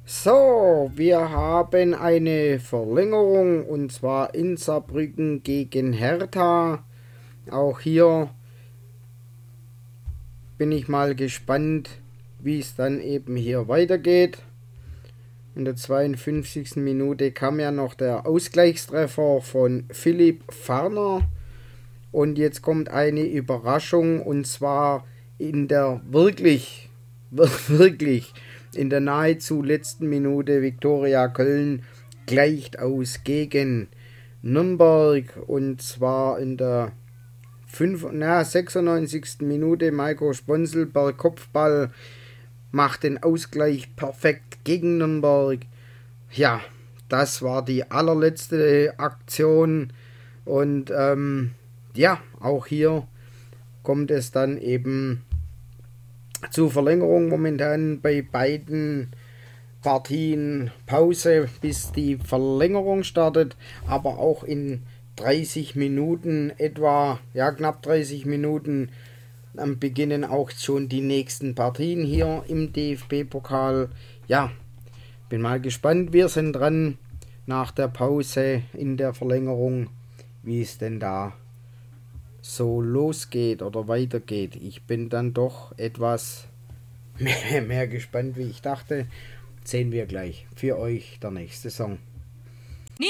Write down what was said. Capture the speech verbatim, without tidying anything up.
So, wir haben eine Verlängerung und zwar in Saarbrücken gegen Hertha. Auch hier bin ich mal gespannt, wie es dann eben hier weitergeht. In der zweiundfünfzigsten Minute kam ja noch der Ausgleichstreffer von Philipp Farner. Und jetzt kommt eine Überraschung und zwar in der wirklich, wirklich in der nahezu letzten Minute. Viktoria Köln gleicht aus gegen Nürnberg und zwar in der fünf, na, sechsundneunzigsten Minute. Maiko Sponsel per Kopfball macht den Ausgleich perfekt gegen Nürnberg. Ja, das war die allerletzte Aktion und ähm, ja, auch hier kommt es dann eben zur Verlängerung. Momentan bei beiden Partien Pause, bis die Verlängerung startet, aber auch in dreißig Minuten etwa, ja knapp dreißig Minuten, am beginnen auch schon die nächsten Partien hier im D F B-Pokal. Ja, bin mal gespannt, wir sind dran nach der Pause in der Verlängerung, wie es denn da so losgeht oder weitergeht. Ich bin dann doch etwas mehr, mehr gespannt, wie ich dachte. Sehen wir gleich für euch der nächste Song.